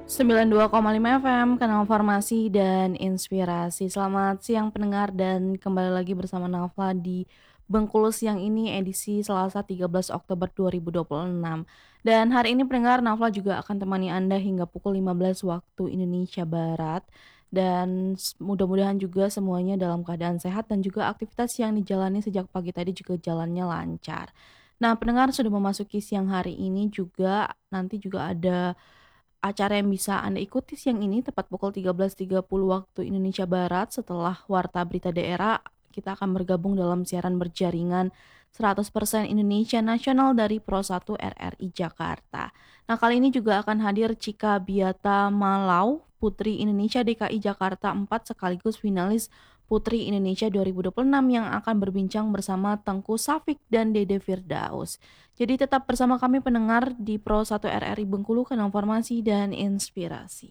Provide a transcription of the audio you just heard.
92,5 FM, Kanal Farmasi dan Inspirasi. Selamat siang pendengar dan kembali lagi bersama Nafa di Bengkulu siang ini edisi Selasa 13 Oktober 2026. Dan hari ini pendengar Nafa juga akan temani Anda hingga pukul 15 waktu Indonesia Barat. Dan mudah-mudahan juga semuanya dalam keadaan sehat dan juga aktivitas yang dijalani sejak pagi tadi juga jalannya lancar. Nah, pendengar sudah memasuki siang hari ini juga nanti juga ada acara yang bisa Anda ikuti siang ini tepat pukul 13.30 waktu Indonesia Barat setelah Warta Berita Daerah, kita akan bergabung dalam siaran berjaringan 100% Indonesia Nasional dari Pro 1 RRI Jakarta. Nah, kali ini juga akan hadir Cika Biata Malau, Putri Indonesia DKI Jakarta 4 sekaligus finalis Putri Indonesia 2026 yang akan berbincang bersama Tengku Safik dan Dede Firdaus. Jadi tetap bersama kami pendengar di Pro 1 RRI Bengkulu, Kanal Informasi dan Inspirasi.